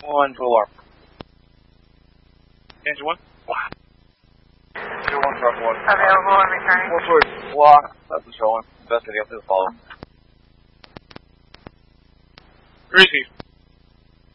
1 to alarm. Engine 1. 1 truck 1. Available and returning. 1 choice. Block. That's the showing. Investigate this follow. Where is he?